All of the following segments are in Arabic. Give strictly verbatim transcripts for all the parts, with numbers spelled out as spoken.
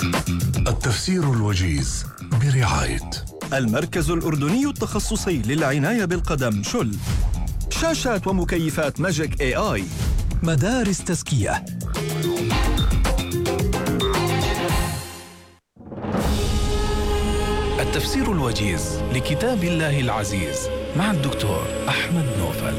التفسير الوجيز برعاية المركز الأردني التخصصي للعناية بالقدم شل. شاشات ومكيفات ماجيك اي اي. مدارس تزكية. التفسير الوجيز لكتاب الله العزيز مع الدكتور أحمد نوفل.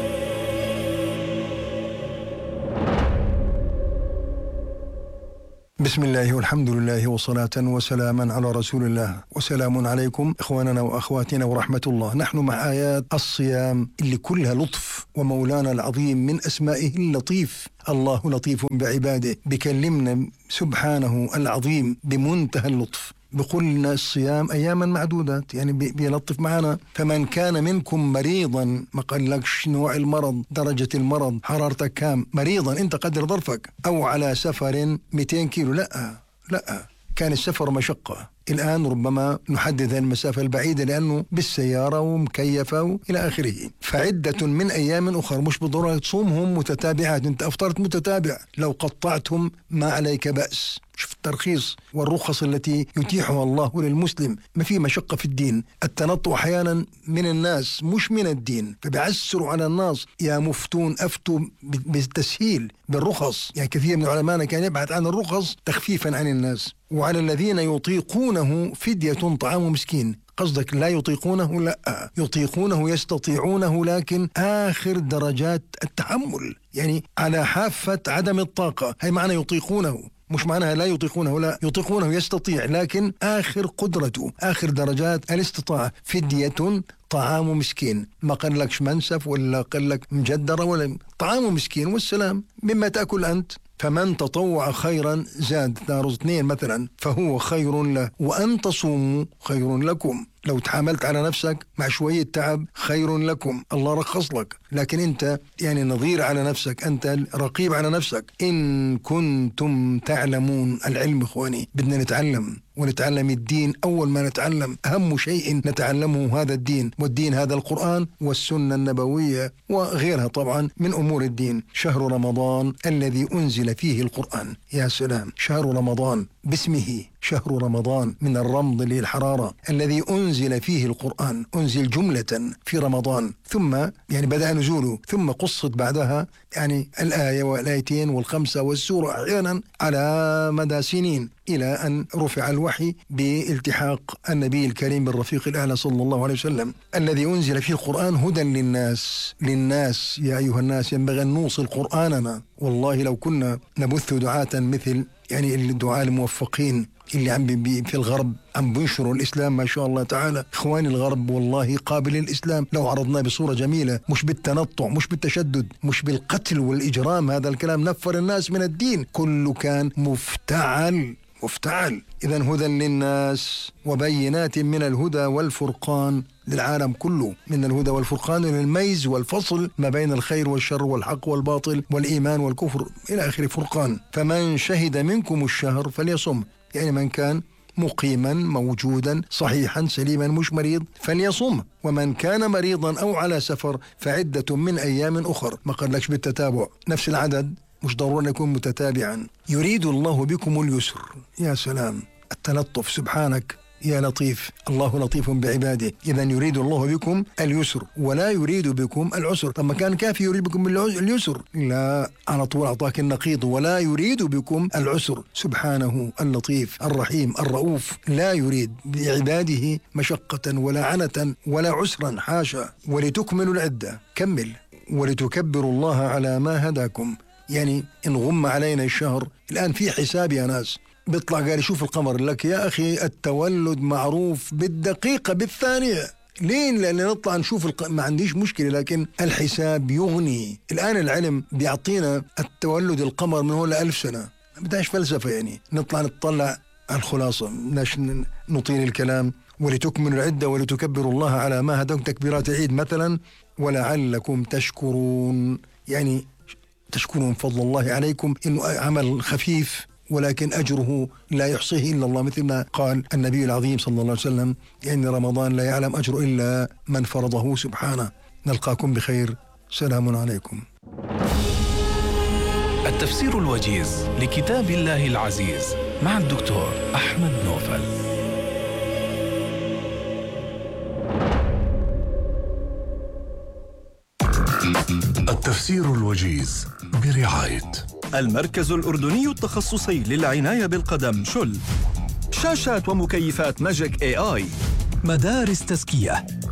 بسم الله والحمد لله وصلاة وسلاما على رسول الله، وسلام عليكم إخواننا وأخواتنا ورحمة الله. نحن مع آيات الصيام اللي كلها لطف، ومولانا العظيم من أسمائه اللطيف. الله لطيف بعباده، بكلمنا سبحانه العظيم بمنتهى اللطف، بقول لنا الصيام أياما معدودات، يعني بيلطف معنا. فمن كان منكم مريضا، ما قالكش نوع المرض، درجة المرض، حرارتك كام، مريضا أنت قدر ظرفك، أو على سفر مئتين كيلو، لا لا كان السفر مشقة. الآن ربما نحدد المسافة البعيدة لأنه بالسيارة ومكيفة وإلى آخره. فعدة من أيام أخرى، مش بالضرورة تصومهم متتابعات، أنت أفطرت متتابع، لو قطعتهم ما عليك بأس. شوف الترخيص والرخص التي يتيحها الله للمسلم. ما في مشقة في الدين. التنطع أحيانا من الناس مش من الدين، فبيعسروا على الناس. يا مفتون أفتوا بالتسهيل بالرخص، يعني كثير من علماءنا كان يبحث عن الرخص تخفيفا عن الناس. وعلى الذين يطيقونه فدية طعام مسكين. قصدك لا يطيقونه؟ لا، يطيقونه، يستطيعونه، لكن آخر درجات التحمل، يعني على حافة عدم الطاقة. هي معنى يطيقونه، مش معناها لا يطيقونه، لا، يطيقونه يستطيع، لكن آخر قدرته، آخر درجات الاستطاعة. فدية طعام مسكين، ما قال لكش منسف ولا قال لك مجدرة، ولا طعام مسكين والسلام. مما تأكل أنت. فمن تطوع خيرا زاد، نارز اثنين مثلا، فهو خير له، وأن تصوموا خير لكم. لو تحاملت على نفسك مع شوية تعب خير لكم، الله رخص لك. لكن أنت يعني نظير على نفسك، أنت رقيب على نفسك. إن كنتم تعلمون، العلم إخواني بدنا نتعلم، ونتعلم الدين. أول ما نتعلم أهم شيء نتعلمه هذا الدين، والدين هذا القرآن والسنة النبوية وغيرها طبعا من أمور الدين. شهر رمضان الذي أنزل فيه القرآن، يا سلام، شهر رمضان باسمه شهر رمضان، من الرمض للحرارة، الذي أنزل فيه القرآن، أنزل جملة في رمضان، ثم يعني بدأ نزوله، ثم قصت بعدها يعني الآية والآيتين والخمسة والسورة أحيانا على مدى سنين، إلى أن رفع الوحي بالتحاق النبي الكريم بالرفيق الأعلى صلى الله عليه وسلم. الذي أنزل فيه القرآن هدى للناس. للناس يا أيها الناس، ينبغي أن نوصل قرآننا. والله لو كنا نبث دعاة مثل يعني الدعاة الموفقين اللي عم بي في الغرب عم بينشروا الإسلام، ما شاء الله تعالى. إخواني الغرب والله قابل للإسلام لو عرضناه بصورة جميلة، مش بالتنطع، مش بالتشدد، مش بالقتل والإجرام. هذا الكلام نفر الناس من الدين، كله كان مفتعل مفتعل. إذن هدى للناس وبينات من الهدى والفرقان للعالم كله، من الهدى والفرقان للميز والفصل ما بين الخير والشر والحق والباطل والإيمان والكفر إلى آخر فرقان. فمن شهد منكم الشهر فليصم، يعني من كان مقيما موجودا صحيحا سليما مش مريض فليصم. ومن كان مريضا أو على سفر فعدة من أيام أخر. ما قال لكش بالتتابع نفس العدد، مش ضروري يكون متتابعا. يريد الله بكم اليسر، يا سلام، التلطف سبحانك يا لطيف. الله لطيف بعباده. إذا يريد الله بكم اليسر ولا يريد بكم العسر. طب ما كان كافي يريد بكم اليسر، لا، على طول أعطاك النقيض، ولا يريد بكم العسر. سبحانه اللطيف الرحيم الرؤوف، لا يريد بعباده مشقة ولا عنة ولا عسرا، حاشا. ولتكملوا العدة، كمل، ولتكبروا الله على ما هداكم. يعني إن غم علينا الشهر الآن في حساب يا ناس، بيطلع قال شوف القمر، لك يا أخي التولد معروف بالدقيقة بالثانية. لين؟ لأن نطلع نشوف الق... ما عنديش مشكلة، لكن الحساب يغني. الآن العلم بيعطينا التولد القمر من هو لألف سنة، ما بدهاش فلسفة، يعني نطلع نطلع على الخلاصة، ناش نطيل الكلام. ولتكملوا العدة ولتكبروا الله على ما هداكم، تكبيرات العيد مثلا. ولعلكم تشكرون، يعني تشكرون فضل الله عليكم، إنه عمل خفيف ولكن أجره لا يحصيه إلا الله، مثل ما قال النبي العظيم صلى الله عليه وسلم: إن رمضان لا يعلم أجر إلا من فرضه سبحانه. نلقاكم بخير، سلام عليكم. التفسير الوجيز لكتاب الله العزيز مع الدكتور أحمد نوفل. التفسير الوجيز برعاية المركز الأردني التخصصي للعناية بالقدم شل. شاشات ومكيفات ماجيك اي اي. مدارس تزكية